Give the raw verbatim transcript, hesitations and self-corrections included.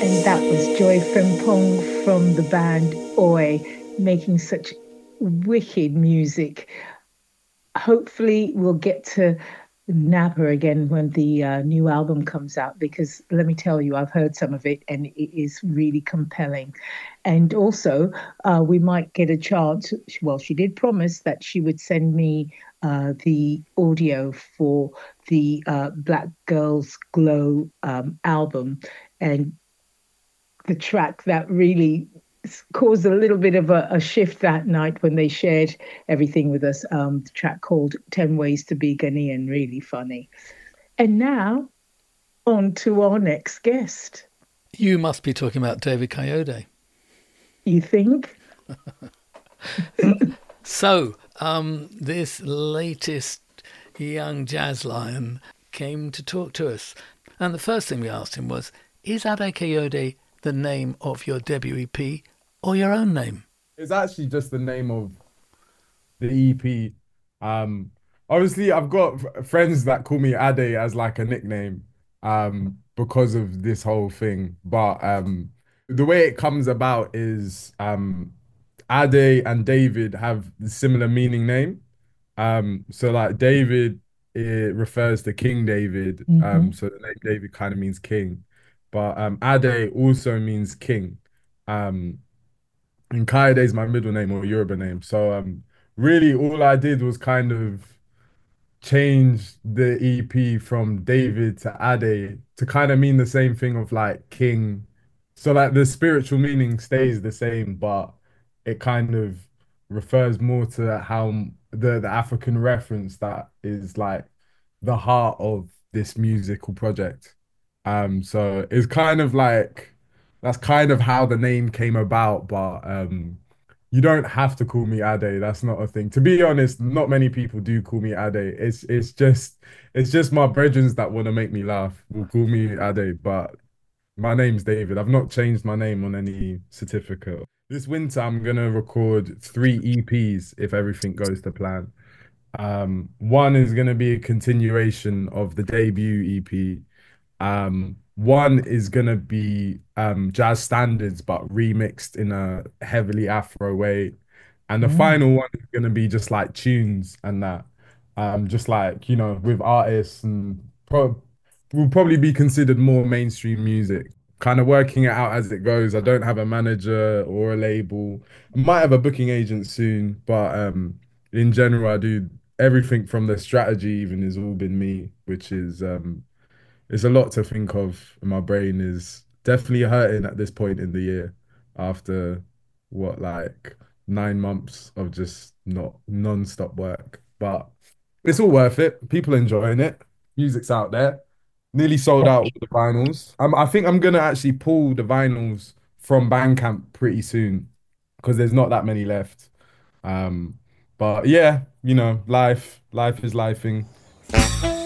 And that was Joy Frimpong from the band Oi, making such wicked music. Hopefully, we'll get to nab her again when the uh, new album comes out, because let me tell you, I've heard some of it and it is really compelling. And also, uh, we might get a chance. Well, she did promise that she would send me uh, the audio for the uh, Black Girls Glow um, album. And the track that really caused a little bit of a, a shift that night when they shared everything with us. Um, the track called ten Ways to Be Ghanaian, really funny. And now on to our next guest. You must be talking about David Kayode. You think? So, um, this latest young jazz lion came to talk to us. And the first thing we asked him was, is Ade Kayode the name of your debut E P or your own name? It's actually just the name of the E P. Um, obviously, I've got f- friends that call me Ade as like a nickname, um, because of this whole thing. But um, the way it comes about is um, Ade and David have the similar meaning name. Um, so like David, it refers to King David. Um, Mm-hmm. so the name David kind of means king, but um, Ade also means king. Um, and Kaede is my middle name or Yoruba name. So um, really, all I did was kind of change the E P from David to Ade to kind of mean the same thing of like king. So like the spiritual meaning stays the same, but it kind of refers more to how the the African reference that is like the heart of this musical project. Um, so it's kind of like that's kind of how the name came about, but um you don't have to call me Ade. That's not a thing. To be honest, not many people do call me Ade. It's it's just it's just my brethrens that want to make me laugh will call me Ade, but my name's David. I've not changed my name on any certificate. This winter, I'm gonna record three E Ps if everything goes to plan. Um, one is gonna be a continuation of the debut E P. Um, one is gonna be um jazz standards but remixed in a heavily Afro way. And the Mm. final one is gonna be just like tunes and that. Um, just like, you know, with artists and pro will probably be considered more mainstream music. Kind of working it out as it goes. I don't have a manager or a label. I might have a booking agent soon, but um in general I do everything from the strategy even has all been me, which is um it's a lot to think of. My brain is definitely hurting at this point in the year after what, like nine months of just not non-stop work. But it's all worth it. People enjoying it. Music's out there. Nearly sold out all the vinyls. Um, I think I'm gonna actually pull the vinyls from Bandcamp pretty soon because there's not that many left. Um, but yeah, you know, life, life is lifing.